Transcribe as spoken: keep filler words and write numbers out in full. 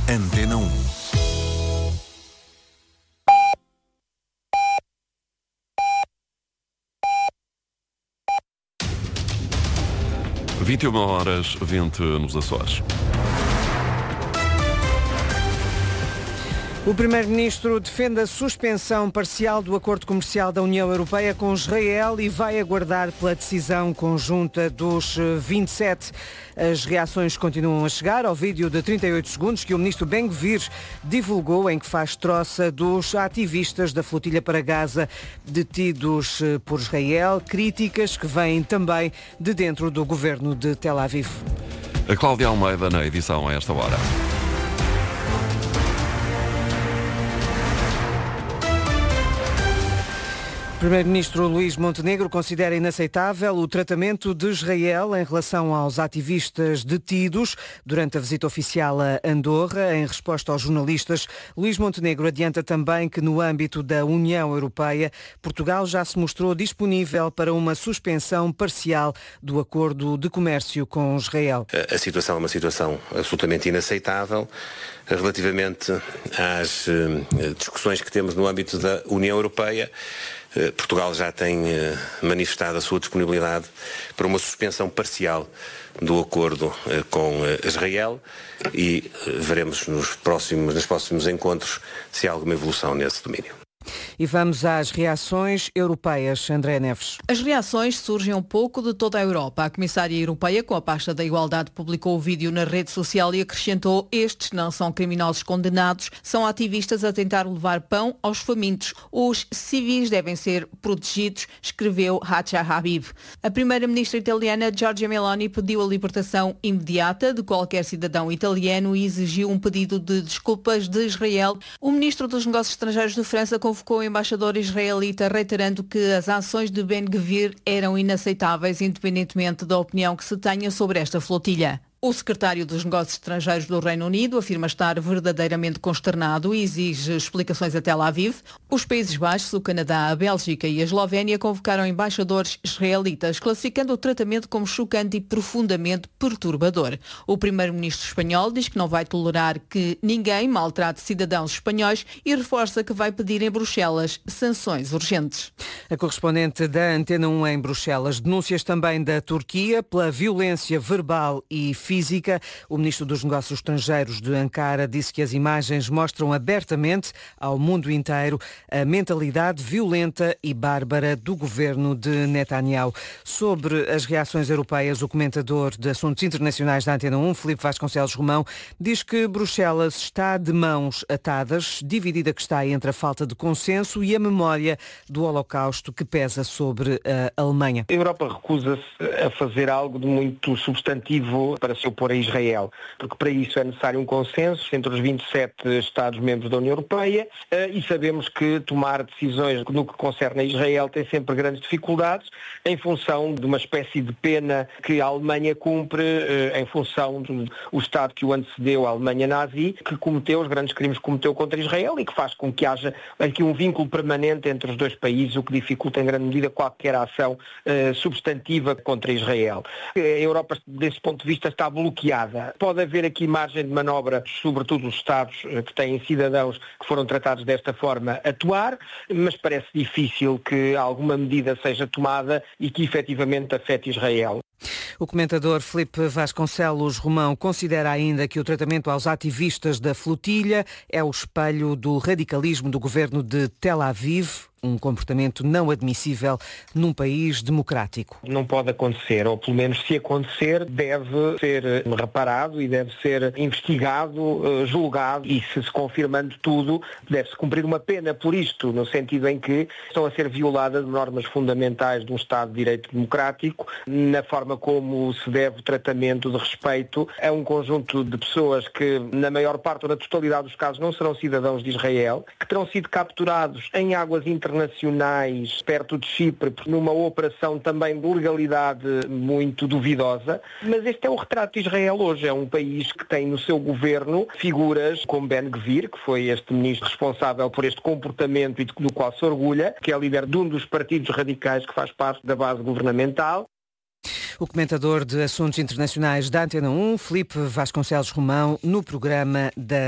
Antena um. vinte e uma horas, vinte nos Açores. O Primeiro-Ministro defende a suspensão parcial do acordo comercial da União Europeia com Israel e vai aguardar pela decisão conjunta dos vinte e sete. As reações continuam a chegar ao vídeo de trinta e oito segundos que o ministro Ben-Gvir divulgou, em que faz troça dos ativistas da flotilha para Gaza detidos por Israel, críticas que vêm também de dentro do governo de Tel Aviv. A Cláudia Almeida na edição a esta hora. O Primeiro-Ministro Luís Montenegro considera inaceitável o tratamento de Israel em relação aos ativistas detidos durante a visita oficial a Andorra. Em resposta aos jornalistas, Luís Montenegro adianta também que no âmbito da União Europeia, Portugal já se mostrou disponível para uma suspensão parcial do acordo de comércio com Israel. A situação é uma situação absolutamente inaceitável. Relativamente às discussões que temos no âmbito da União Europeia, Portugal já tem manifestado a sua disponibilidade para uma suspensão parcial do acordo com Israel e veremos nos próximos, nos próximos encontros se há alguma evolução nesse domínio. E vamos às reações europeias. André Neves. As reações surgem um pouco de toda a Europa. A Comissária Europeia, com a pasta da Igualdade, publicou o vídeo na rede social e acrescentou: estes não são criminosos condenados, são ativistas a tentar levar pão aos famintos. Os civis devem ser protegidos, escreveu Hacha Habib. A primeira-ministra italiana, Giorgia Meloni, pediu a libertação imediata de qualquer cidadão italiano e exigiu um pedido de desculpas de Israel. O ministro dos Negócios Estrangeiros de França convocou o embaixador israelita, reiterando que as ações de Ben-Gvir eram inaceitáveis, independentemente da opinião que se tenha sobre esta flotilha. O secretário dos Negócios Estrangeiros do Reino Unido afirma estar verdadeiramente consternado e exige explicações a Tel Aviv. Os Países Baixos, o Canadá, a Bélgica e a Eslovénia convocaram embaixadores israelitas, classificando o tratamento como chocante e profundamente perturbador. O primeiro-ministro espanhol diz que não vai tolerar que ninguém maltrate cidadãos espanhóis e reforça que vai pedir em Bruxelas sanções urgentes. A correspondente da Antena um em Bruxelas. Denúncias também da Turquia pela violência verbal e física. O ministro dos Negócios Estrangeiros de Ankara disse que as imagens mostram abertamente ao mundo inteiro a mentalidade violenta e bárbara do governo de Netanyahu. Sobre as reações europeias, o comentador de assuntos internacionais da Antena um, Filipe Vasconcelos Romão, diz que Bruxelas está de mãos atadas, dividida que está entre a falta de consenso e a memória do Holocausto que pesa sobre a Alemanha. A Europa recusa-se a fazer algo de muito substantivo para se opor a Israel, porque para isso é necessário um consenso entre os vinte e sete Estados-membros da União Europeia e sabemos que tomar decisões no que concerne a Israel tem sempre grandes dificuldades em função de uma espécie de pena que a Alemanha cumpre em função do o Estado que o antecedeu, a Alemanha nazi, que cometeu os grandes crimes que cometeu contra Israel e que faz com que haja aqui um vínculo permanente entre os dois países, o que dificulta em grande medida qualquer ação uh, substantiva contra Israel. A Europa, desse ponto de vista, está bloqueada. Pode haver aqui margem de manobra, sobretudo os Estados que têm cidadãos que foram tratados desta forma, atuar, mas parece difícil que alguma medida seja tomada e que efetivamente afete Israel. O comentador Filipe Vasconcelos Romão considera ainda que o tratamento aos ativistas da flotilha é o espelho do radicalismo do governo de Tel Aviv, um comportamento não admissível num país democrático. Não pode acontecer, ou pelo menos se acontecer, deve ser reparado e deve ser investigado, julgado e, se se confirmando tudo, deve-se cumprir uma pena por isto, no sentido em que estão a ser violadas normas fundamentais de um Estado de Direito democrático, na forma como se deve o tratamento de respeito a um conjunto de pessoas que, na maior parte ou na totalidade dos casos, não serão cidadãos de Israel, que terão sido capturados em águas internacionais internacionais perto de Chipre, numa operação também de legalidade muito duvidosa, mas este é o retrato de Israel hoje. É um país que tem no seu governo figuras como Ben-Gvir, que foi este ministro responsável por este comportamento e do qual se orgulha, que é líder de um dos partidos radicais que faz parte da base governamental. O comentador de assuntos internacionais da Antena um, Filipe Vasconcelos Romão, no programa da